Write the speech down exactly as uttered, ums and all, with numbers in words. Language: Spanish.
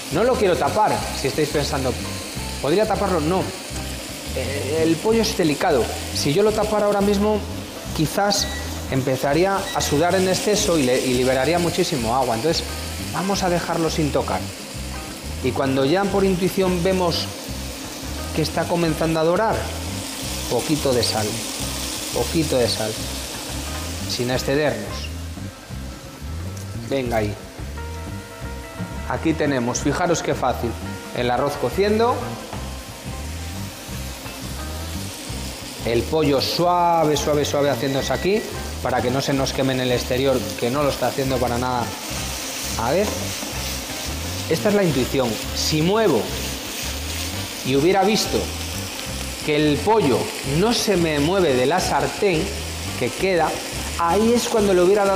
No lo quiero tapar, si estáis pensando, ¿podría taparlo? No. El pollo es delicado. Si yo lo tapara ahora mismo, quizás empezaría a sudar en exceso y, le, y liberaría muchísimo agua. Entonces, vamos a dejarlo sin tocar. Y cuando ya por intuición vemos que está comenzando a dorar, poquito de sal, poquito de sal, sin excedernos. Venga ahí. Aquí tenemos, fijaros qué fácil, el arroz cociendo, el pollo suave, suave, suave haciéndose aquí, para que no se nos queme en el exterior, que no lo está haciendo para nada. A ver, esta es la intuición. Si muevo y hubiera visto que el pollo no se me mueve de la sartén, que queda, ahí es cuando le hubiera dado